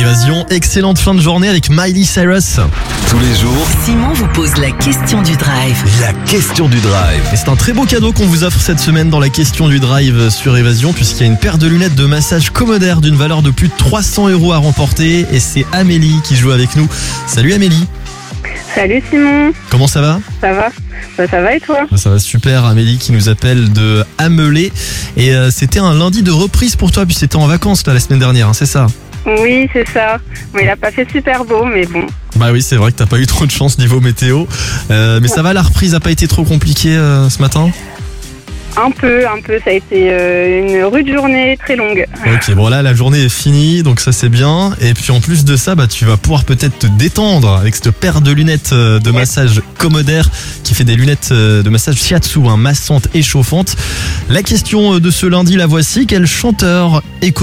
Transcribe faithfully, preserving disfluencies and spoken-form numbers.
Évasion, excellente fin de journée avec Miley Cyrus. Tous les jours, Simon vous pose la question du drive. la question du drive. Et c'est un très beau cadeau qu'on vous offre cette semaine dans la question du drive sur Évasion, puisqu'il y a une paire de lunettes de massage Commodore d'une valeur de plus de trois cents euros à remporter. Et c'est Amélie qui joue avec nous. Salut Amélie. Salut Simon, Comment ça va? ça va bah, Ça va et toi? Ça va super, Amélie qui nous appelle de Amelé. Et euh, c'était un lundi de reprise pour toi, puis c'était en vacances là, la semaine dernière, hein, c'est ça? Oui, c'est ça. Bon, il a pas fait super beau, mais bon. Bah oui, c'est vrai que t'as pas eu trop de chance niveau météo. Euh, mais ça va, la reprise a pas été trop compliquée euh, ce matin? Un peu, un peu. Ça a été euh, une rude journée très longue. Ok, bon là la journée est finie, donc ça c'est bien. Et puis en plus de ça, bah tu vas pouvoir peut-être te détendre avec cette paire de lunettes euh, de massage Commodore qui fait des lunettes euh, de massage shiatsu, hein, massantes et chauffantes. La question euh, de ce lundi, la voici. Quel chanteur éco